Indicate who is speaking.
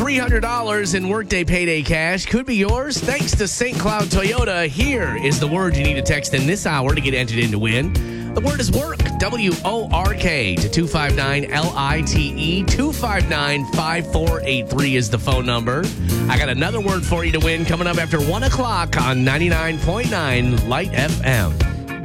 Speaker 1: $300 in Workday Payday cash could be yours thanks to St. Cloud Toyota. Here is the word you need to text in this hour to get entered in to win. The word is work, W-O-R-K, to 259-LITE. 259-5483 is the phone number. I got another word for you to win coming up after 1 o'clock on 99.9 Light FM.